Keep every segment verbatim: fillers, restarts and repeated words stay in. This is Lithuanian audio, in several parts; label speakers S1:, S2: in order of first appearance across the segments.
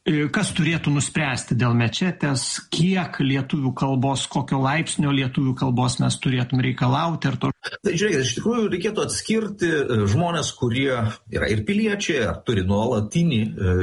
S1: Kas turėtų nuspręsti dėl mečetės, kiek lietuvių kalbos, kokio laipsnio lietuvių kalbos mes turėtum reikalauti? To...
S2: Tai žiūrėkit, iš tikrųjų reikėtų atskirti žmonės, kurie yra ir piliečiai, ar turi nuolatinį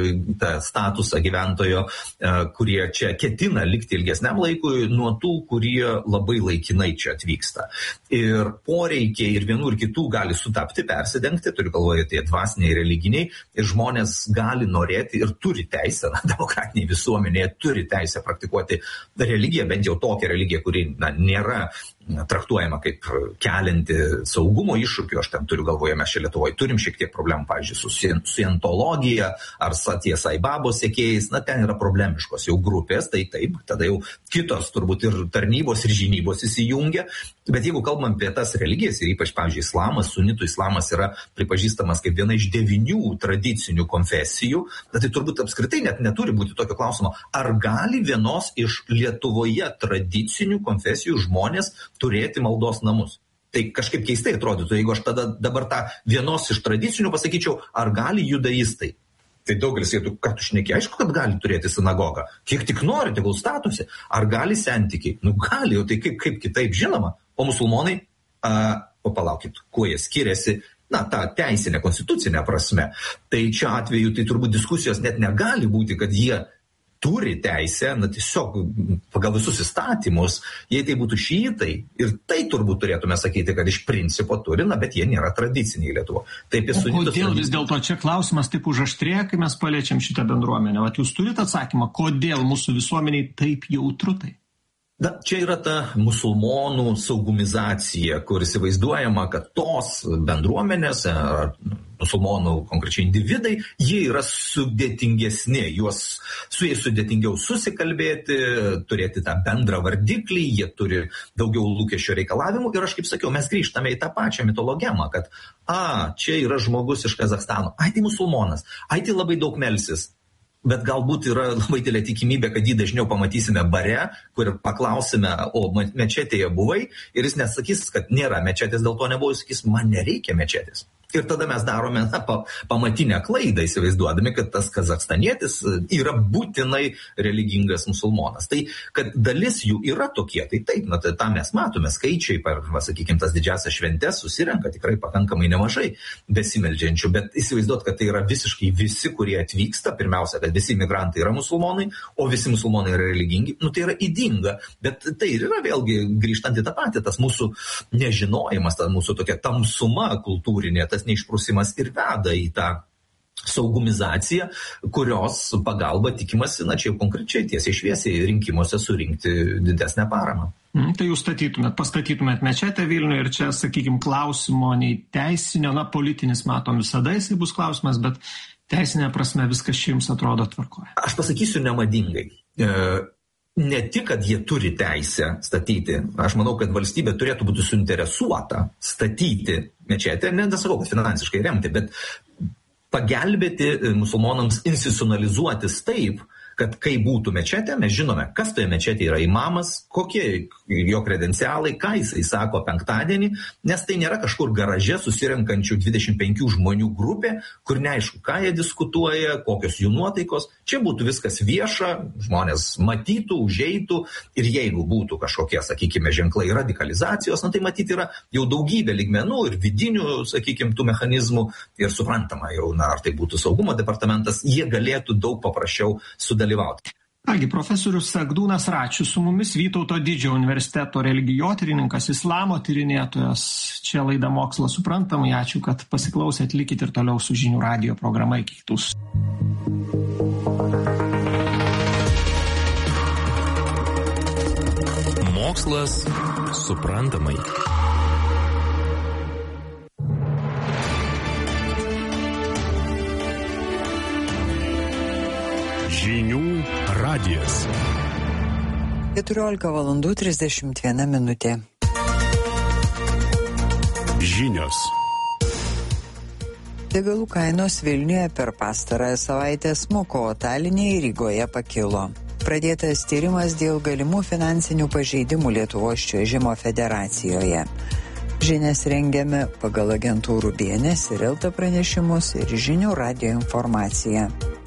S2: tą statusą gyventojo, kurie čia ketina likti ilgesniam laikui, nuo tų, kurie labai laikinai čia atvyksta. Ir poreikiai ir vienų ir kitų gali sutapti, persidengti, turiu galvoje tie dvasiniai, religiniai, ir žmonės gali norėti ir turi teisę, demokratinėje visuomenėje turi teisę praktikuoti religiją, bent jau tokią religiją, kuri na, nėra traktuojama kaip kelinti saugumo iššūkių. Aš ten turiu galvoje, mes čia Lietuvoje turim šiek tiek problemų, pavyzdžiui, su scientologija ar Satya Sai Babos sekėjais, na ten yra problemiškos jau grupės, tai taip, tada jau kitos turbūt ir tarnybos ir žinybos įsijungia, bet jeigu kalbam apie tas religijas ir ypač, pavyzdžiui, islamas, sunitų islamas yra pripažįstamas kaip viena iš devynių tradicinių konfesijų, tai turbūt apskritai net neturi būti tokio klausimo, ar gali vienos iš Lietuvoje tradicinių konfesijų žmonės turėti maldos namus. Tai kažkaip keistai atrodytų, jeigu aš tada dabar tą vienos iš tradicinių pasakyčiau, ar gali judaistai. Tai daugelis jėtų kartu šnekė, aišku, kad gali turėti sinagogą. Kiek tik nori, tegul statusi. Ar gali sentikiai? Nu gali, o tai kaip, kaip kitaip žinoma. O musulmonai, a, o palaukit, kuo jie skiriasi, na, tą teisinę, konstitucinę prasme. Tai čia atveju tai turbūt diskusijos net negali būti, kad jie turi teisę, na tiesiog pagal visus įstatymus, jei tai būtų šiitai, ir tai turbūt turėtume sakyti, kad iš principo turi, na, bet jie nėra tradiciniai Lietuvo. Taip, o
S1: kodėl tradiciniai... vis dėlto čia klausimas taip užaštrėja, kai mes paliečiam šitą bendruomenę? Vat jūs turite atsakymą, kodėl mūsų visuomeniai taip jautru tai?
S2: Na, čia yra ta musulmonų saugumizacija, kur įsivaizduojama, kad tos bendruomenės, musulmonų konkrečiai individai, jie yra sudėtingesni, juos, su jais sudėtingiau susikalbėti, turėti tą bendrą vardiklį, jie turi daugiau lūkesčio reikalavimų ir aš kaip sakiau, mes grįžtame į tą pačią mitologemą, kad a, čia yra žmogus iš Kazachstano, ai tai musulmonas, ai tai labai daug melsis. Bet galbūt yra labai didelė tikimybė, kad jį dažniau pamatysime bare, kur paklausime, o mečetėje buvai, ir jis nesakys, kad nėra mečetės, dėl to nebuvo, jis sakys, man nereikia mečetės. Ir tada mes darome na, pa, pamatinę klaidą, įsivaizduodami, kad tas kazachstanietis yra būtinai religingas musulmonas. Tai, kad dalis jų yra tokie, tai taip, na, tai tą mes matome, skaičiai per, va, sakykime, tas didžiasias šventes susirenka tikrai pakankamai nemažai besimeldžiančių, bet įsivaizduot, kad tai yra visiškai visi, kurie atvyksta, pirmiausia, kad visi migrantai yra musulmonai, o visi musulmonai yra religingi, nu tai yra ydinga, bet tai ir yra vėlgi grįžtant į tą patį, tas mūsų nežinojimas, ta mūsų tokia tamsuma kultūrinė, tas neišprusimas ir veda į tą saugumizaciją, kurios pagalba tikimasi, na čia jau konkrečiai tiesiai šviesiai rinkimuose surinkti didesnę paramą.
S1: Mm, tai jūs statytumėt, pastatytumėt mečetę Vilniuje ir čia, sakykime, klausimo nei teisinio, na politinis matom visada jisai bus klausimas, bet teisinė prasme viskas čia jums atrodo tvarkoje.
S2: Aš pasakysiu nemadingai. E, ne tik, kad jie turi teisę statyti, aš manau, kad valstybė turėtų būti suinteresuota statyti mečetę, ne nesakau, kad finansiškai remti, bet pagelbėti musulmonams institucionalizuotis taip, kad kai būtų mečetė, mes žinome, kas toje mečetėje yra imamas, kokie jo kredencialai, ką jisai sako penktadienį, nes tai nėra kažkur garaže susirenkančių dvidešimt penkių žmonių grupė, kur neaišku, ką jie diskutuoja, kokios jų nuotaikos. Čia būtų viskas vieša, žmonės matytų, užeitų ir jeigu būtų kažkokie, sakykime, ženklai radikalizacijos, na tai matyti yra jau daugybė lygmenų ir vidinių, sakykime, tų mechanizmų ir suprantama jau, na, ar tai būtų saugumo departamentas, jie galėtų daug paprasčiau sudalyvauti.
S1: Kągi, profesorius Agdūnas Račius su mumis, Vytauto Didžiojo universiteto religijotyrininkas, islamo tyrinėtojas. Čia laida Mokslas suprantamai. Ačiū, kad pasiklausėt, likit ir toliau su Žinių radijo programa iki kitus.
S3: Mokslas suprantamai. Žinių radijas.
S4: keturiolika valandų trisdešimt viena minutė.
S3: Žinios.
S4: Degalų kainos Vilniuje per pastarąją savaitę smuko, o Taline ir Rygoje pakilo. Pradėtas tyrimas dėl galimų finansinių pažeidimų Lietuvos čiuožimo federacijoje. Žinias rengiame pagal agentūrų B N S ir Elta pranešimus ir Žinių radijo informaciją.